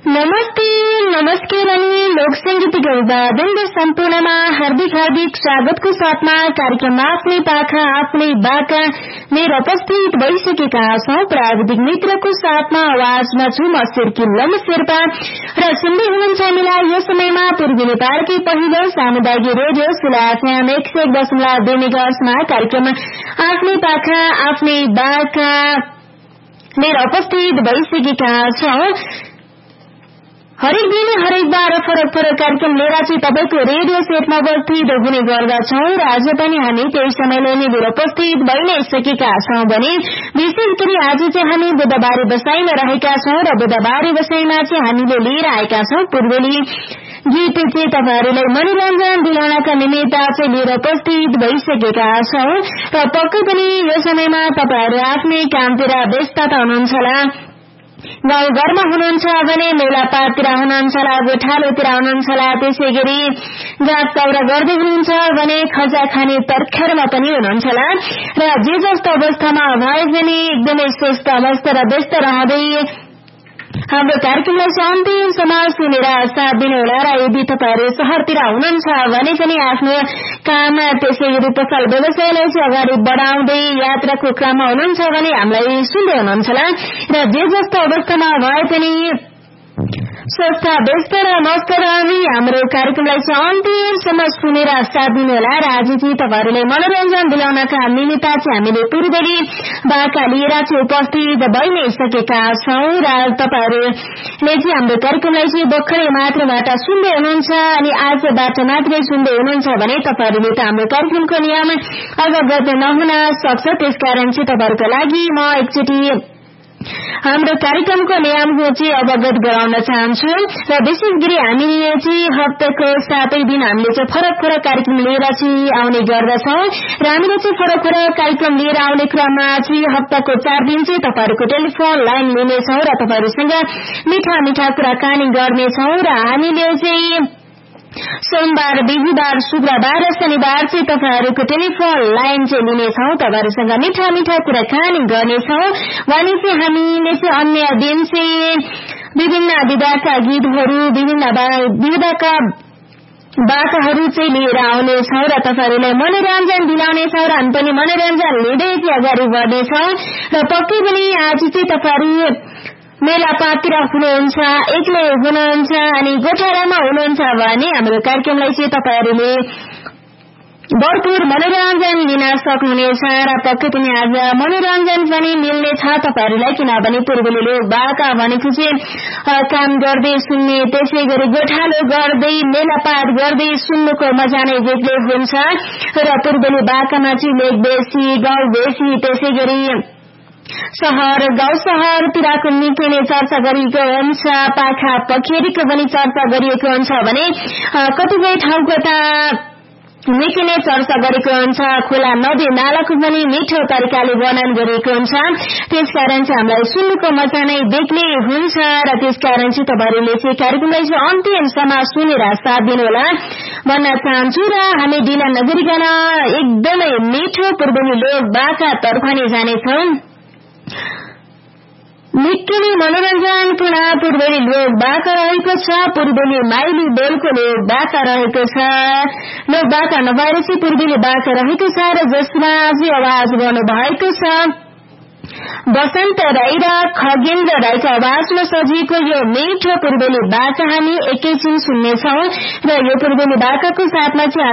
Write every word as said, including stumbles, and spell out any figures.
नमस्ते नमस्कार अनि लोक संगीत अभिवादन सम्पूर्णमा हार्दिक हार्दिक स्वागतको साथमा कार्यक्रम आफ्नै पाखा आफ्नै बाका मेरो उपस्थित भइसकेका छौं। प्राविधिक मित्रको साथमा आवाजमा छु म सिर्की लम शेर्पा र सुन्दै हुनुहुन्छ हामीलाई यो समयमा पूर्वी नेपालकै पहिलो सामुदायिक रेडियो सुलाफ्याम एक सय एक दशमलव दुई मेगाहर्जमा कार्यक्रम आफ्नै पाखा आफ्नै बाका मेरो उपस्थित भइसकेका छौं। हरेक दिन हरेक बार फरक फरक कार्यक्रम लिएर चाहिँ तपाईको रेडियो सेटमा उपस्थित हुने गर्दछौं र आज पनि हामी त्यही समयले नै उपस्थित भइ नै सकेका छौं भने विशेष गरी आज चाहिँ हामी बुधबारे बसाइमा रहेका छौं र बुधबारे बसाइमा चाहिँ हामीले लिएर आएका छौं पूर्वेली गीत चाहिँ तपाईहरुलाई मनोरञ्जन दिलाउनका निमित्त चाहिँ लिएर उपस्थित भइसकेका छौं र पक्कै पनि यो समयमा तपाईहरु आफ्नै कामतिर व्यस्तता हुनुहुन्छ होला। गाउँ घरमा हुनुहुन्छ भने मेलापाततिर हुनुहुन्छ होला, गोठालोतिर हुनुहुन्छ होला, त्यसै गरी गाँस चौरा गर्दै हुनुहुन्छ भने खजा खाने तर्खरमा पनि हुनुहुन्छ होला र जे जस्तो अवस्थामा भए पनि एकदमै स्वस्थ मस्त र व्यस्त रहँदै हाम्रो कार्यक्रमलाई शान्तिसम्म सुनेर साथ दिनुहोला र यदि तपाईहरु शहरतिर हुनुहुन्छ भने पनि आफ्नो काम त्यसै गरी पसल व्यवसायलाई चाहिँ अगाडि बढाउँदै यात्राको क्रममा हुनुहुन्छ भने हामीलाई सुन्दै हुनुहुन्छ होला र जे जस्तो अवस्थामा भए पनि स्वस्थ व्यस्त र मस्त रहँदै हाम्रो कार्यक्रमलाई चाहिँ अन्तिमसम्म सुनेर साथ दिनुहोला र आज चाहिँ तपाईहरुलाई मनोरञ्जन दिलाउनका निमित्त चाहिँ हामीले पूर्वेली बाका लिएर चाहिँ उपस्थित भइ नै सकेका छौं र तपाईहरुले चाहिँ हाम्रो कार्यक्रमलाई चाहिँ भर्खरै मात्रबाट सुन्दै हुनुहुन्छ अनि आजबाट मात्रै सुन्दै हुनुहुन्छ भने तपाईहरुले त हाम्रो कार्यक्रमको नियम अवगत नहुन सक्छ। त्यसकारण चाहिँ तपाईहरुको लागि म एकचोटि हाम्रो कार्यक्रमको नियमको चाहिँ अवगत गराउन चाहन्छु र विशेष गरी हामीले चाहिँ हप्ताको सातै दिन हामीले चाहिँ फरक फरक कार्यक्रम लिएर चाहिँ आउने गर्दछौं र हामीले चाहिँ फरक फरक कार्यक्रम लिएर आउने क्रममा चाहिँ हप्ताको चार दिन चाहिँ तपाईहरुको टेलिफोन लाइन लिनेछौं र तपाईहरुसँग मिठा मिठा कुराकानी गर्नेछौं र हामीले चाहिँ सोमबार बिहीबार शुक्रबार र शनिबार चाहिँ तपाईहरुको टेलिफोन लाइन चाहिँ लिनेछौं, तपाईहरुसँग मिठा मिठा कुराकानी गर्नेछौं भने चाहिँ हामीले चाहिँ अन्य दिन चाहिँ विभिन्न विधाका गीतहरू विभिन्न विधाका बाकाहरू चाहिँ लिएर आउनेछौं र तपाईहरुलाई मनोरञ्जन दिलाउनेछौं र हामी पनि मनोरञ्जन लिँदै चाहिँ अगाडि बढ्नेछौं र पक्कै पनि आज चाहिँ तपाईहरु मेलापाततिर हुनुहुन्छ, एक्लै हुनुहुन्छ अनि गोठालामा हुनुहुन्छ भने हाम्रो कार्यक्रमलाई चाहिँ तपाईहरुले भरपूर मनोरञ्जन लिन सक्नुहुनेछ र पक्कै पनि आज मनोरञ्जन पनि मिल्नेछ तपाईहरुलाई किनभने पूर्वेली लोक बाका भनेको चाहिँ काम गर्दै सुन्ने त्यसै गरी गोठालो गर्दै मेलापात गर्दै सुन्नुको मजा नै बेग्लै हुन्छ र पूर्वेली बाकामा चाहिँ लेक बेसी गाउँ बेसी त्यसै गरी शहर गाउँ शहरतिरको निकै नै चर्चा गरिएको हुन्छ, पाखा पखेरीको पनि चर्चा गरिएको हुन्छ भने कतिपय ठाउँको त निकै नै चर्चा गरेको हुन्छ, खोला नदी नालाको पनि मिठो तरिकाले वर्णन गरिएको हुन्छ। त्यसकारण चाहिँ हामीलाई सुन्नुको मजा नै बेग्लै हुन्छ र त्यसकारण चाहिँ तपाईहरुले चाहिँ कार्यक्रमलाई चाहिँ अन्तिमसम्म सुनेर साथ दिनुहोला भन्न चाहन्छु र हामी ढिला नगरिकन एकदमै मिठो पूर्वेली लोक बाका तर्फ नै जानेछौं। निकै नै मनोरञ्जनपूर्ण पूर्वेली लोक बाका रहेको छ, पूर्वेली माइली बोलको लोक बाका रहेको छ, लोक बाका नभएर चाहिँ पूर्वेली बाका रहेको छ र जसमा चाहिँ आवाज गर्नु भएको छ बसन्त राई र खगेन्द्र राईको आवाजमा सजिएको यो मिठो पूर्वेली बाका हामी एकैछिन सुन्नेछौं र यो पूर्वेली बाकाको साथमा चाहिँ